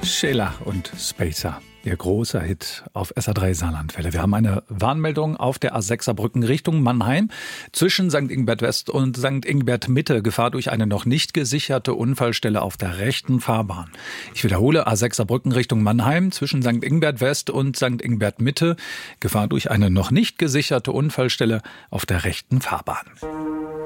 Sheila und Spacer, ihr großer Hit auf SA3 Saarlandwelle. Wir haben eine Warnmeldung auf der A6 Saarbrücken Richtung Mannheim. Zwischen St. Ingbert West und St. Ingbert Mitte Gefahr durch eine noch nicht gesicherte Unfallstelle auf der rechten Fahrbahn. Ich wiederhole, A6 Saarbrücken Richtung Mannheim. Zwischen St. Ingbert West und St. Ingbert Mitte Gefahr durch eine noch nicht gesicherte Unfallstelle auf der rechten Fahrbahn.